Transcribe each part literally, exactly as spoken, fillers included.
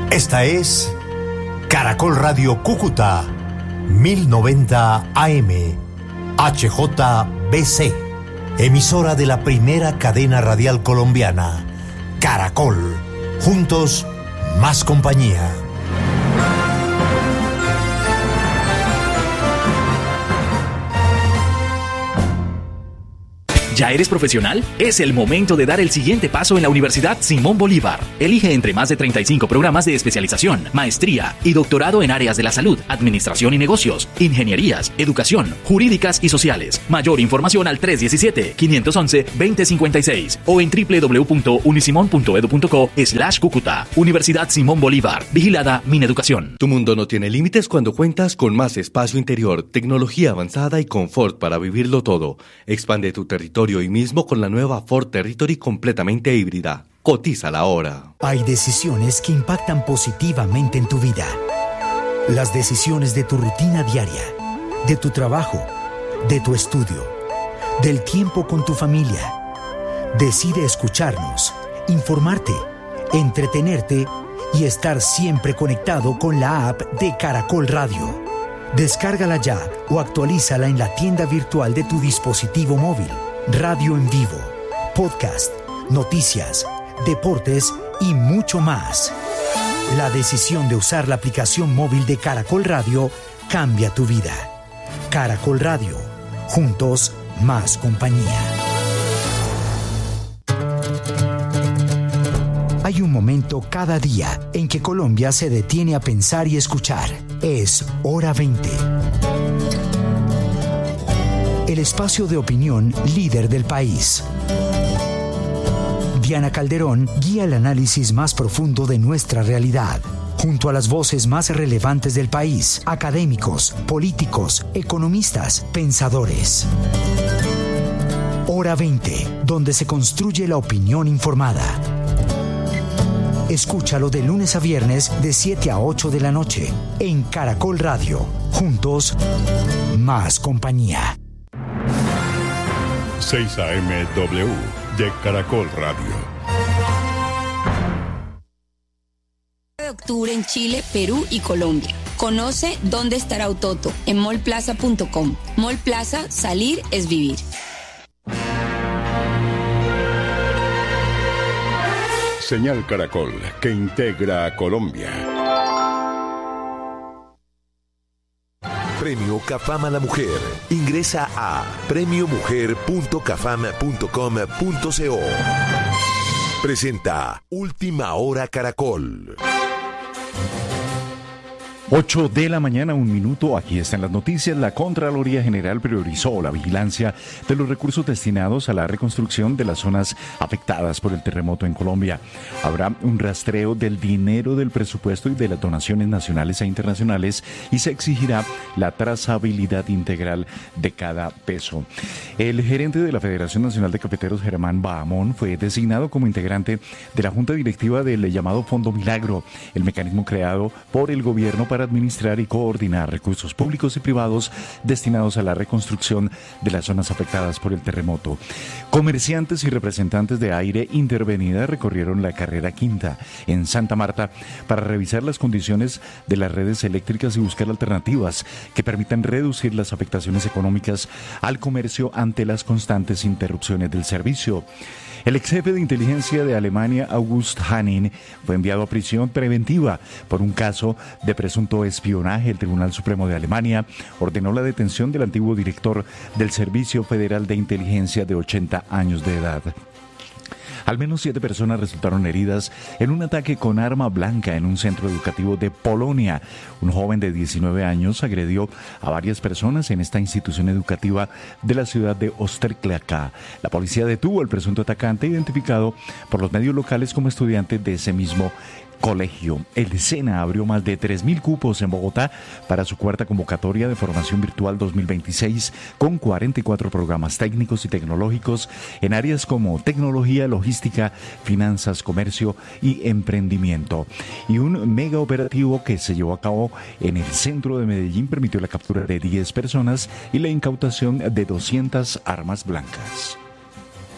Esta es Caracol Radio Cúcuta, mil noventa A M, H J B C, emisora de la primera cadena radial colombiana, Caracol. Juntos, más compañía. ¿Ya eres profesional? Es el momento de dar el siguiente paso en la Universidad Simón Bolívar. Elige entre más de treinta y cinco programas de especialización, maestría y doctorado en áreas de la salud, administración y negocios, ingenierías, educación, jurídicas y sociales. Mayor información al tres uno siete, cinco uno uno, dos cero cinco seis o en doble u doble u doble u punto unisimon punto edu punto co slash Cúcuta. Universidad Simón Bolívar. Vigilada Mineducación. Tu mundo no tiene límites cuando cuentas con más espacio interior, tecnología avanzada y confort para vivirlo todo. Expande tu territorio hoy mismo con la nueva Ford Territory completamente híbrida. Cotízala ahora. Hay decisiones que impactan positivamente en tu vida. Las decisiones de tu rutina diaria, de tu trabajo, de tu estudio, del tiempo con tu familia. Decide escucharnos, informarte, entretenerte y estar siempre conectado con la app de Caracol Radio. Descárgala ya o actualízala en la tienda virtual de tu dispositivo móvil. Radio en vivo, podcast, noticias, deportes y mucho más. La decisión de usar la aplicación móvil de Caracol Radio cambia tu vida. Caracol Radio, juntos más compañía. Hay un momento cada día en que Colombia se detiene a pensar y escuchar. Es Hora veinte. El espacio de opinión líder del país. Diana Calderón guía el análisis más profundo de nuestra realidad, junto a las voces más relevantes del país, académicos, políticos, economistas, pensadores. Hora veinte, donde se construye la opinión informada. Escúchalo de lunes a viernes de siete a ocho de la noche en Caracol Radio. Juntos, más compañía. seis A M W de Caracol Radio. De octubre en Chile, Perú y Colombia. Conoce dónde estará Ototo en mall plaza punto com. Mall Plaza, salir es vivir. Señal Caracol, que integra a Colombia. Premio Cafam a la Mujer. Ingresa a premio mujer punto cafam punto com punto co. Presenta Última Hora Caracol. ocho de la mañana, un minuto. Aquí están las noticias. La Contraloría General priorizó la vigilancia de los recursos destinados a la reconstrucción de las zonas afectadas por el terremoto en Colombia. Habrá un rastreo del dinero del presupuesto y de las donaciones nacionales e internacionales y se exigirá la trazabilidad integral de cada peso. El gerente de la Federación Nacional de Cafeteros, Germán Bahamón, fue designado como integrante de la junta directiva del llamado Fondo Milagro, el mecanismo creado por el gobierno para administrar y coordinar recursos públicos y privados destinados a la reconstrucción de las zonas afectadas por el terremoto. Comerciantes y representantes de Aire Intervenida recorrieron la carrera quinta en Santa Marta para revisar las condiciones de las redes eléctricas y buscar alternativas que permitan reducir las afectaciones económicas al comercio ante las constantes interrupciones del servicio. El ex jefe de inteligencia de Alemania, August Hanning, fue enviado a prisión preventiva por un caso de presunto espionaje. El Tribunal Supremo de Alemania ordenó la detención del antiguo director del Servicio Federal de Inteligencia de ochenta años de edad. Al menos siete personas resultaron heridas en un ataque con arma blanca en un centro educativo de Polonia. Un joven de diecinueve años agredió a varias personas en esta institución educativa de la ciudad de Ostrklaka. La policía detuvo al presunto atacante, identificado por los medios locales como estudiante de ese mismo colegio. El SENA abrió más de tres mil cupos en Bogotá para su cuarta convocatoria de formación virtual dos mil veintiséis, con cuarenta y cuatro programas técnicos y tecnológicos en áreas como tecnología, logística, finanzas, comercio y emprendimiento. Y un mega operativo que se llevó a cabo en el centro de Medellín permitió la captura de diez personas y la incautación de doscientas armas blancas.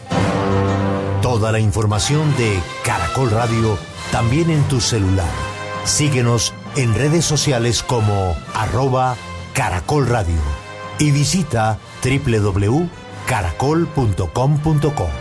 Toda la información de Caracol Radio también en tu celular. Síguenos en redes sociales como arroba Caracol Radio y visita doble u doble u doble u punto caracol punto com punto co.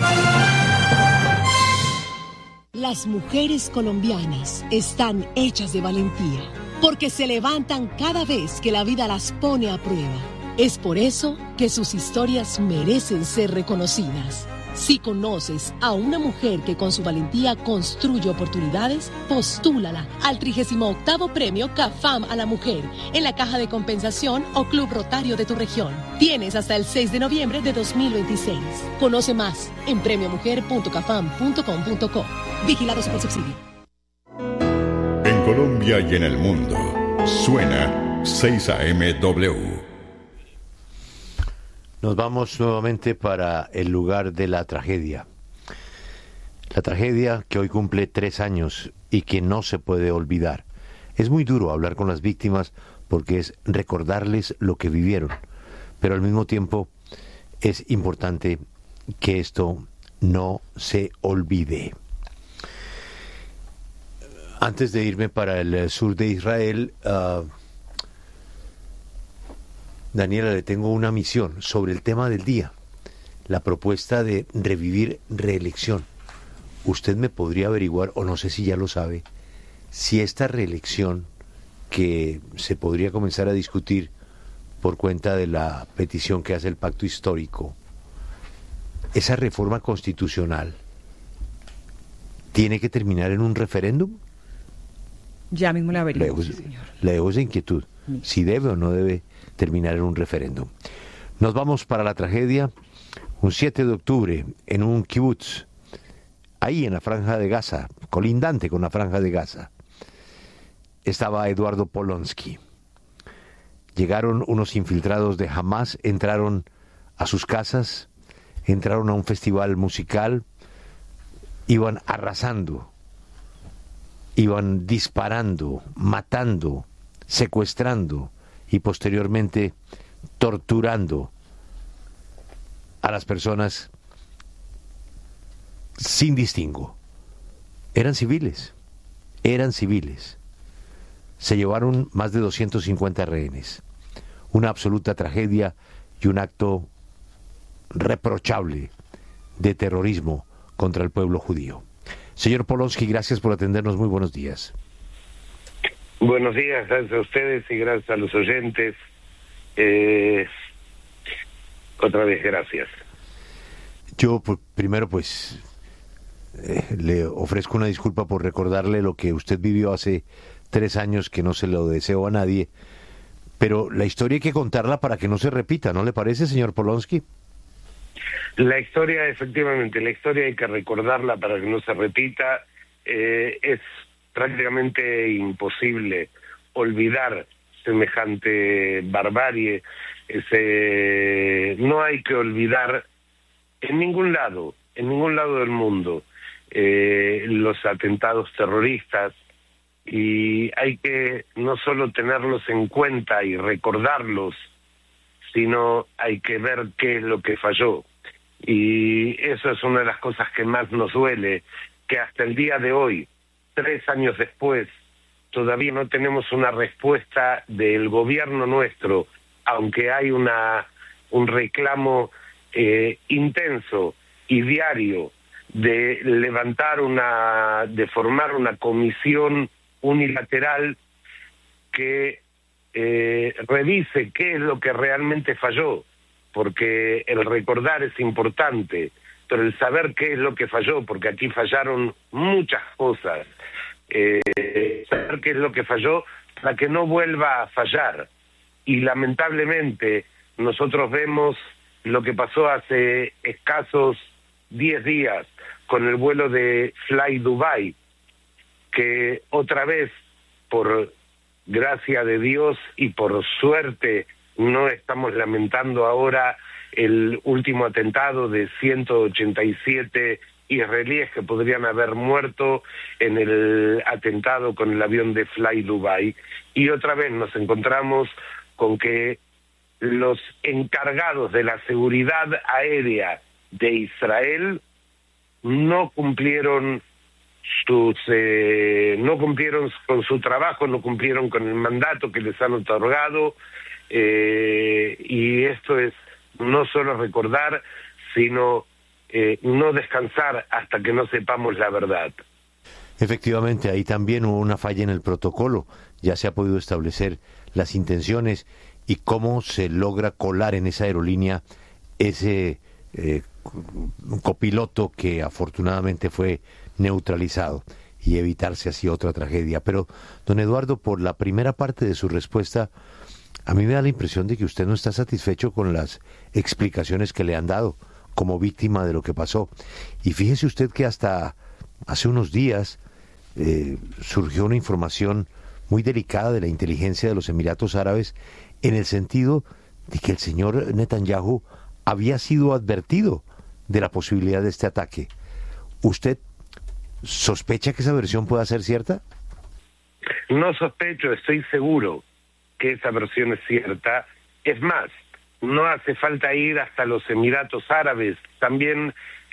Las mujeres colombianas están hechas de valentía, porque se levantan cada vez que la vida las pone a prueba. Es por eso que sus historias merecen ser reconocidas. Si conoces a una mujer que con su valentía construye oportunidades, postúlala al trigésimo octavo Premio CAFAM a la Mujer en la Caja de Compensación o Club Rotario de tu región. Tienes hasta el seis de noviembre de dos mil veintiséis. Conoce más en premio mujer punto cafam punto com punto co. Vigilado Supersubsidio. En Colombia y en el mundo, suena seis A M W. Nos vamos nuevamente para el lugar de la tragedia. La tragedia que hoy cumple tres años y que no se puede olvidar. Es muy duro hablar con las víctimas porque es recordarles lo que vivieron, pero al mismo tiempo es importante que esto no se olvide. Antes de irme para el sur de Israel, uh, Daniela, le tengo una misión sobre el tema del día, la propuesta de revivir reelección. Usted me podría averiguar, o no sé si ya lo sabe, si esta reelección que se podría comenzar a discutir por cuenta de la petición que hace el Pacto Histórico, esa reforma constitucional, ¿tiene que terminar en un referéndum? Ya mismo la averiguo, le sí, señor. Le dejo esa inquietud, si debe o no debe terminar en un referéndum. Nos vamos para la tragedia. Un siete de octubre, en un kibutz, ahí en la Franja de Gaza, colindante con la Franja de Gaza, estaba Eduardo Polonsky. Llegaron unos infiltrados de Hamas, entraron a sus casas, entraron a un festival musical, iban arrasando, iban disparando, matando, secuestrando y posteriormente torturando a las personas sin distingo. Eran civiles, eran civiles. Se llevaron más de doscientos cincuenta rehenes. Una absoluta tragedia y un acto reprochable de terrorismo contra el pueblo judío. Señor Polonsky, gracias por atendernos. Muy buenos días. Buenos días, gracias a ustedes y gracias a los oyentes. Eh, otra vez, gracias. Yo pues, primero pues eh, le ofrezco una disculpa por recordarle lo que usted vivió hace tres años, que no se lo deseo a nadie, pero la historia hay que contarla para que no se repita, ¿no le parece, señor Polonsky? La historia, efectivamente, la historia hay que recordarla para que no se repita. Eh, es prácticamente imposible olvidar semejante barbarie. Ese, no hay que olvidar en ningún lado, en ningún lado del mundo, eh, los atentados terroristas, y hay que no solo tenerlos en cuenta y recordarlos, sino hay que ver qué es lo que falló. Y eso es una de las cosas que más nos duele, que hasta el día de hoy, tres años después, todavía no tenemos una respuesta del gobierno nuestro, aunque hay una un reclamo eh, intenso y diario de levantar una, de formar una comisión unilateral que eh, revise qué es lo que realmente falló, porque el recordar es importante, pero el saber qué es lo que falló, porque aquí fallaron muchas cosas, eh, saber qué es lo que falló para que no vuelva a fallar. Y lamentablemente nosotros vemos lo que pasó hace escasos diez días con el vuelo de Fly Dubai, que otra vez, por gracia de Dios y por suerte, no estamos lamentando ahora el último atentado de ciento ochenta y siete israelíes que podrían haber muerto en el atentado con el avión de Fly Dubai. Y otra vez nos encontramos con que los encargados de la seguridad aérea de Israel no cumplieron sus eh, no cumplieron con su trabajo, no cumplieron con el mandato que les han otorgado, eh, y esto es no solo recordar, sino eh, no descansar hasta que no sepamos la verdad. Efectivamente, ahí también hubo una falla en el protocolo. Ya se ha podido establecer las intenciones y cómo se logra colar en esa aerolínea ese eh, copiloto que afortunadamente fue neutralizado y evitarse así otra tragedia. Pero, don Eduardo, por la primera parte de su respuesta, a mí me da la impresión de que usted no está satisfecho con las explicaciones que le han dado como víctima de lo que pasó. Y fíjese usted que hasta hace unos días eh, surgió una información muy delicada de la inteligencia de los Emiratos Árabes en el sentido de que el señor Netanyahu había sido advertido de la posibilidad de este ataque. ¿Usted sospecha que esa versión pueda ser cierta? No sospecho, estoy seguro que esa versión es cierta. Es más, no hace falta ir hasta los Emiratos Árabes. También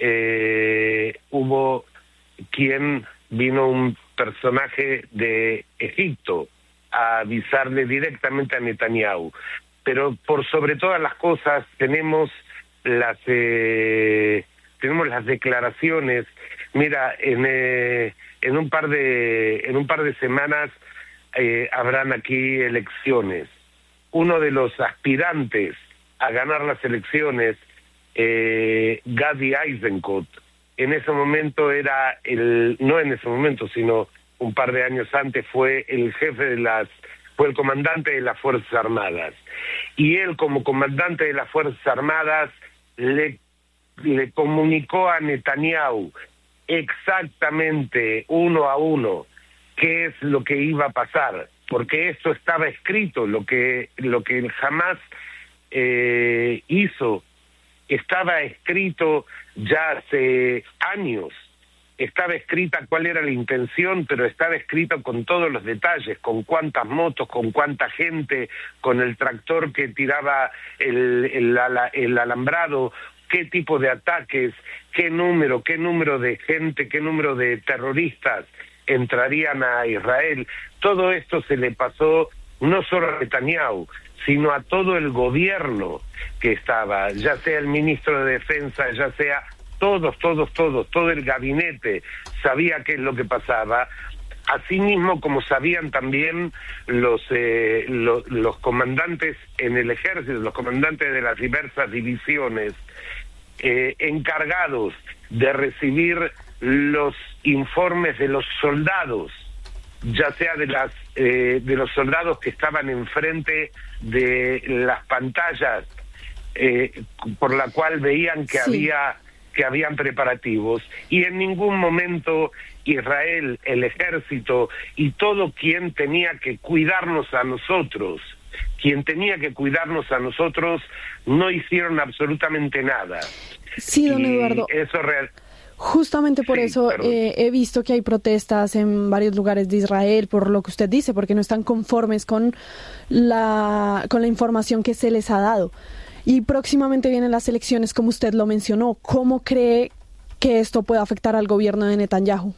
eh, hubo quien vino, un personaje de Egipto, a avisarle directamente a Netanyahu. Pero por sobre todas las cosas tenemos las eh, tenemos las declaraciones. Mira, en eh, en un par de en un par de semanas eh, habrán aquí elecciones. Uno de los aspirantes a ganar las elecciones, eh, Gadi Eisenkot, en ese momento era el, no en ese momento, sino un par de años antes, fue el jefe de las, fue el comandante de las Fuerzas Armadas. Y él, como comandante de las Fuerzas Armadas, le, le comunicó a Netanyahu exactamente, uno a uno, qué es lo que iba a pasar, porque esto estaba escrito, lo que, lo que el Hamas eh, hizo, estaba escrito ya hace años. Estaba escrita cuál era la intención, pero estaba escrito con todos los detalles, con cuántas motos, con cuánta gente, con el tractor que tiraba el, el, el alambrado, qué tipo de ataques, qué número, qué número de gente, qué número de terroristas entrarían a Israel. Todo esto se le pasó no solo a Netanyahu, sino a todo el gobierno que estaba, ya sea el ministro de Defensa, ya sea todos, todos, todos, todo el gabinete sabía qué es lo que pasaba, así mismo como sabían también los, eh, los, los comandantes en el ejército, los comandantes de las diversas divisiones, eh, encargados de recibir los informes de los soldados, ya sea de las eh, de los soldados que estaban enfrente de las pantallas, eh, por la cual veían que sí. había que habían preparativos, y en ningún momento Israel, el ejército y todo quien tenía que cuidarnos a nosotros, quien tenía que cuidarnos a nosotros, no hicieron absolutamente nada. Sí, don y Eduardo. Eso real. Justamente por sí, eso eh, he visto que hay protestas en varios lugares de Israel por lo que usted dice, porque no están conformes con la con la información que se les ha dado. Y próximamente vienen las elecciones, como usted lo mencionó. ¿Cómo cree que esto puede afectar al gobierno de Netanyahu?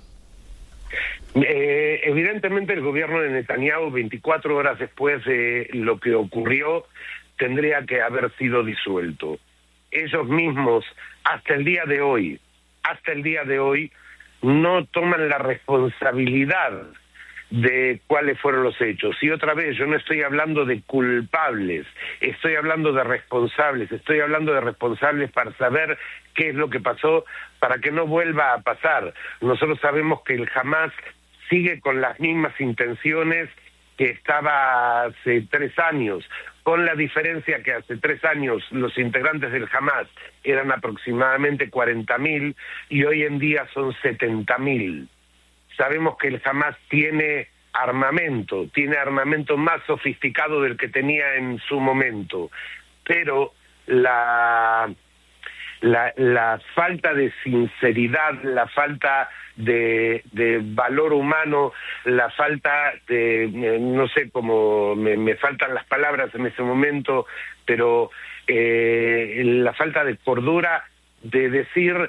Eh, evidentemente el gobierno de Netanyahu, veinticuatro horas después de lo que ocurrió, tendría que haber sido disuelto. Ellos mismos, hasta el día de hoy, hasta el día de hoy, no toman la responsabilidad de cuáles fueron los hechos. Y otra vez, yo no estoy hablando de culpables, estoy hablando de responsables, estoy hablando de responsables para saber qué es lo que pasó, para que no vuelva a pasar. Nosotros sabemos que el Hamas sigue con las mismas intenciones que estaba hace tres años, con la diferencia que hace tres años los integrantes del Hamas eran aproximadamente cuarenta mil y hoy en día son setenta mil. Sabemos que el Hamas tiene armamento, tiene armamento más sofisticado del que tenía en su momento, pero la, la, la falta de sinceridad, la falta de, de valor humano, la falta de, no sé cómo, me, me faltan las palabras en ese momento, pero eh, la falta de cordura de decir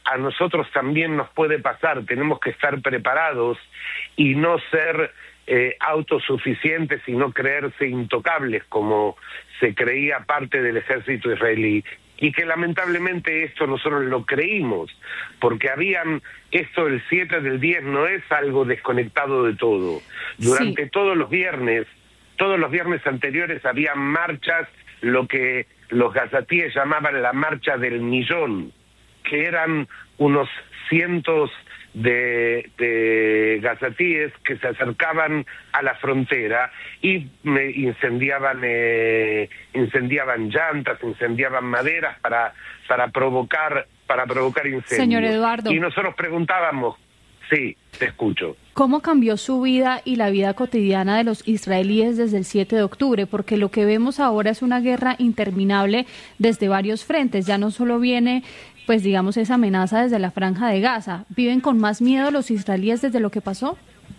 a nosotros también nos puede pasar. Tenemos que estar preparados y no ser eh, autosuficientes y no creerse intocables como se creía parte del ejército israelí. Y que lamentablemente esto nosotros lo creímos, porque habían, esto el siete del diez no es algo desconectado de todo. Durante sí. todos los viernes, todos los viernes anteriores había marchas, lo que los gazatíes llamaban la marcha del millón, que eran unos cientos de, de gazatíes que se acercaban a la frontera y me incendiaban eh, incendiaban llantas, incendiaban maderas para para provocar para provocar incendios. Señor Eduardo. Y nosotros preguntábamos, sí, te escucho. ¿Cómo cambió su vida y la vida cotidiana de los israelíes desde el siete de octubre? Porque lo que vemos ahora es una guerra interminable desde varios frentes. Ya no solo viene, pues digamos, esa amenaza desde la Franja de Gaza. ¿Viven con más miedo los israelíes desde lo que pasó?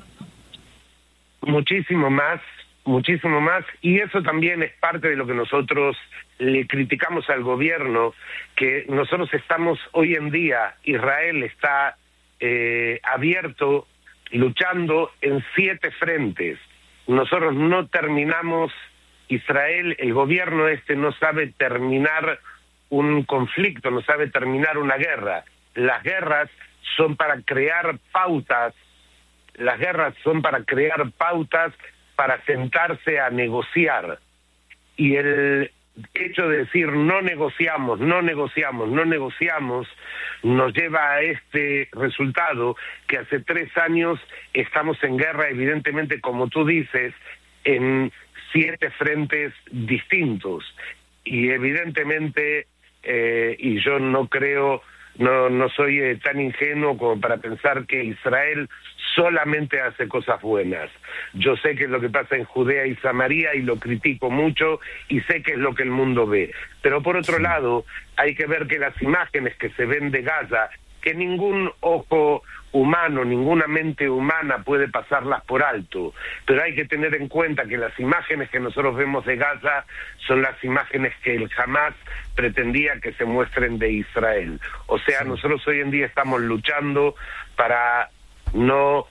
Muchísimo más, muchísimo más. Y eso también es parte de lo que nosotros le criticamos al gobierno, que nosotros estamos hoy en día, Israel está eh, abierto, luchando en siete frentes. Nosotros no terminamos, Israel, el gobierno este no sabe terminar un conflicto, no sabe terminar una guerra. Las guerras son para crear pautas, las guerras son para crear pautas para sentarse a negociar. Y el hecho de decir no negociamos, no negociamos, no negociamos, nos lleva a este resultado que hace tres años estamos en guerra, evidentemente, como tú dices, en siete frentes distintos. Y evidentemente, eh, y yo no creo, no, no soy eh, tan ingenuo como para pensar que Israel solamente hace cosas buenas. Yo sé que es lo que pasa en Judea y Samaria y lo critico mucho y sé que es lo que el mundo ve. Pero por otro lado, hay que ver que las imágenes que se ven de Gaza, que ningún ojo humano, ninguna mente humana puede pasarlas por alto, pero hay que tener en cuenta que las imágenes que nosotros vemos de Gaza son las imágenes que el Hamas pretendía que se muestren de Israel. O sea, sí. nosotros hoy en día estamos luchando para no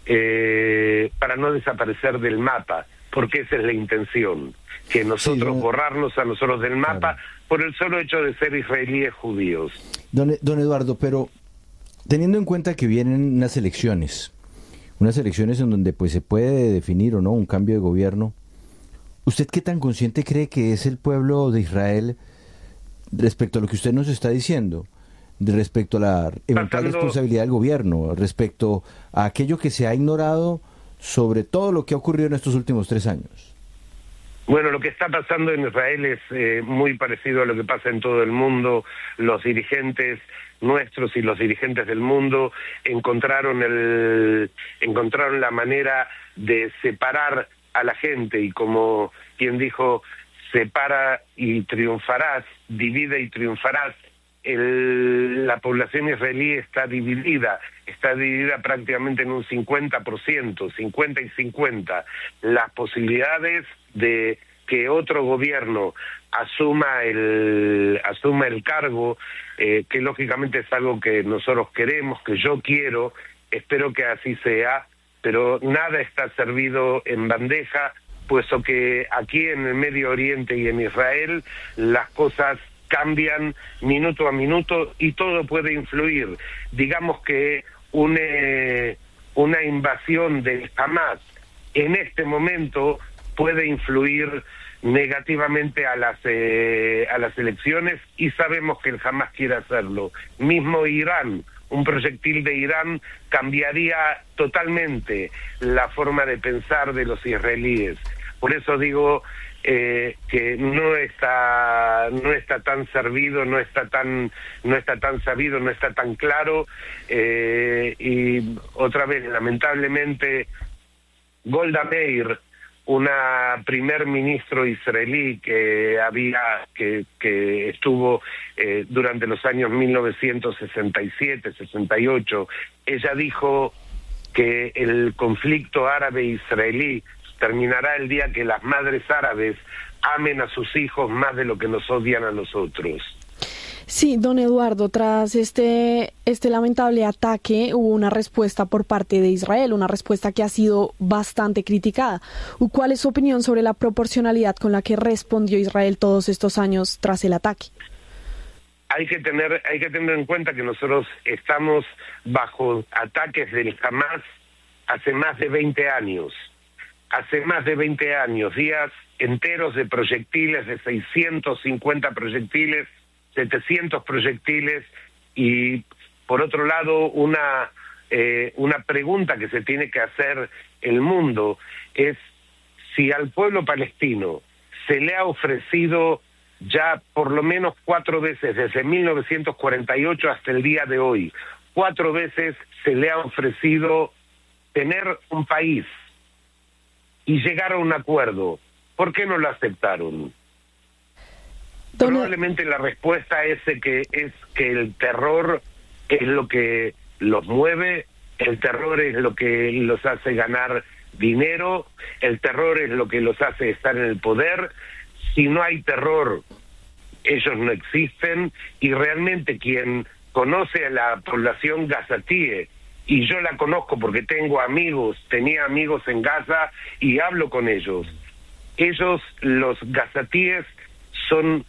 eh, para no desaparecer del mapa, porque esa es la intención, que nosotros sí, don... borrarnos a nosotros del mapa, claro, por el solo hecho de ser israelíes judíos. Don, don Eduardo, pero teniendo en cuenta que vienen unas elecciones, unas elecciones en donde pues se puede definir o no un cambio de gobierno, ¿usted qué tan consciente cree que es el pueblo de Israel respecto a lo que usted nos está diciendo? Respecto a la eventual Pasando... responsabilidad del gobierno, respecto a aquello que se ha ignorado sobre todo lo que ha ocurrido en estos últimos tres años. Bueno, lo que está pasando en Israel es eh, muy parecido a lo que pasa en todo el mundo. Los dirigentes nuestros y los dirigentes del mundo encontraron el encontraron la manera de separar a la gente, y como quien dijo, separa y triunfarás, divide y triunfarás. El, la población israelí está dividida, está dividida prácticamente en un cincuenta por ciento, cincuenta y cincuenta. Las posibilidades de que otro gobierno asuma el asuma el cargo, eh, que lógicamente es algo que nosotros queremos, que yo quiero, espero que así sea, pero nada está servido en bandeja, puesto que aquí en el Medio Oriente y en Israel las cosas cambian minuto a minuto y todo puede influir. Digamos que una, una invasión del Hamas en este momento puede influir negativamente a las eh, a las elecciones, y sabemos que el Hamas quiere hacerlo. Mismo Irán, un proyectil de Irán cambiaría totalmente la forma de pensar de los israelíes. Por eso digo eh, que no está no está tan servido, no está tan no está tan sabido, no está tan claro, eh, y otra vez, lamentablemente, Golda Meir, una primer ministro israelí que había que que estuvo eh, durante los años mil novecientos sesenta y siete, sesenta y ocho, ella dijo que el conflicto árabe-israelí terminará el día que las madres árabes amen a sus hijos más de lo que nos odian a nosotros. Sí, don Eduardo, tras este, este lamentable ataque hubo una respuesta por parte de Israel, una respuesta que ha sido bastante criticada. ¿Cuál es su opinión sobre la proporcionalidad con la que respondió Israel todos estos años tras el ataque? Hay que tener, hay que tener en cuenta que nosotros estamos bajo ataques del Hamas hace más de veinte años. Hace más de veinte años, días enteros de proyectiles, de seiscientos cincuenta proyectiles, setecientos proyectiles, y por otro lado una eh, una pregunta que se tiene que hacer el mundo es si al pueblo palestino se le ha ofrecido ya por lo menos cuatro veces desde mil novecientos cuarenta y ocho hasta el día de hoy, cuatro veces se le ha ofrecido tener un país y llegar a un acuerdo. ¿Por qué no lo aceptaron? Probablemente la respuesta es que es que el terror es lo que los mueve, el terror es lo que los hace ganar dinero, el terror es lo que los hace estar en el poder. Si no hay terror, ellos no existen, y realmente quien conoce a la población gazatíe, y yo la conozco porque tengo amigos, tenía amigos en Gaza y hablo con ellos, ellos, los gazatíes, son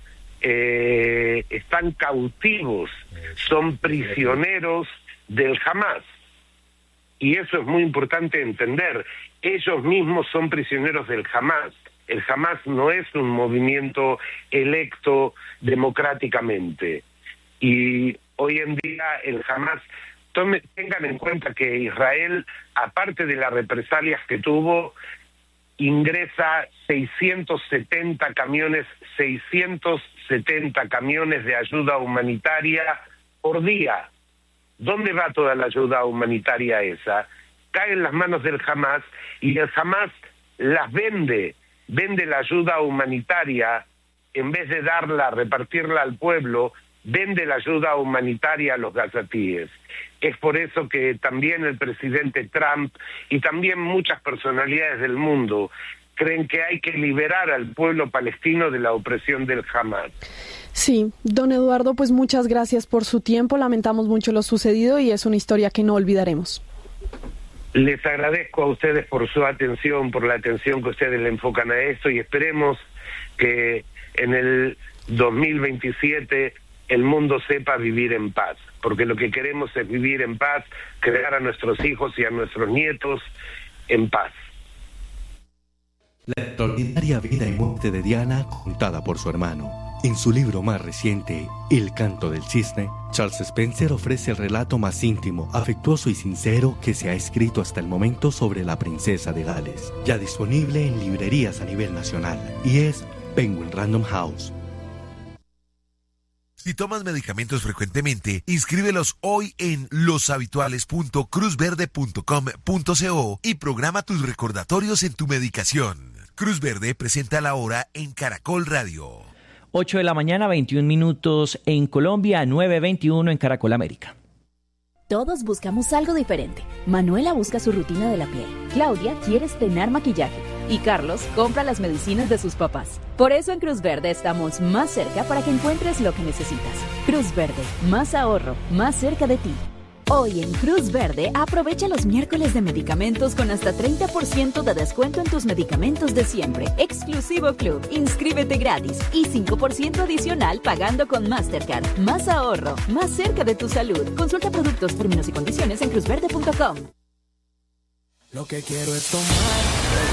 Eh, están cautivos, son prisioneros del Hamas, y eso es muy importante entender. Ellos mismos son prisioneros del Hamas. El Hamas no es un movimiento electo democráticamente, y hoy en día el Hamas, tome, tengan en cuenta que Israel, aparte de las represalias que tuvo, ingresa seiscientos setenta camiones, seiscientos setenta camiones de ayuda humanitaria por día. ¿Dónde va toda la ayuda humanitaria esa? Cae en las manos del Hamas, y el Hamas las vende, vende la ayuda humanitaria, en vez de darla, repartirla al pueblo, vende la ayuda humanitaria a los gazatíes. Es por eso que también el presidente Trump y también muchas personalidades del mundo creen que hay que liberar al pueblo palestino de la opresión del Hamas. Sí, don Eduardo, pues muchas gracias por su tiempo, lamentamos mucho lo sucedido y es una historia que no olvidaremos. Les agradezco a ustedes por su atención, por la atención que ustedes le enfocan a esto, y esperemos que en el dos mil veintisiete el mundo sepa vivir en paz, porque lo que queremos es vivir en paz, crear a nuestros hijos y a nuestros nietos en paz. La extraordinaria vida y muerte de Diana contada por su hermano. En su libro más reciente, El canto del cisne, Charles Spencer ofrece el relato más íntimo, afectuoso y sincero que se ha escrito hasta el momento sobre la princesa de Gales, ya disponible en librerías a nivel nacional, y es Penguin Random House. Si tomas medicamentos frecuentemente, inscríbelos hoy en loshabituales punto cruz verde punto com punto co y programa tus recordatorios en tu medicación. Cruz Verde presenta la hora en Caracol Radio. ocho de la mañana, veintiún minutos en Colombia, nueve veintiuno en Caracol América. Todos buscamos algo diferente. Manuela busca su rutina de la piel. Claudia quiere estrenar maquillaje. Y Carlos compra las medicinas de sus papás. Por eso en Cruz Verde estamos más cerca para que encuentres lo que necesitas. Cruz Verde, más ahorro, más cerca de ti. Hoy en Cruz Verde aprovecha los miércoles de medicamentos con hasta treinta por ciento de descuento en tus medicamentos de siempre. Exclusivo Club, inscríbete gratis y cinco por ciento adicional pagando con Mastercard. Más ahorro, más cerca de tu salud. Consulta productos, términos y condiciones en cruz verde punto com. Lo que quiero es tomar.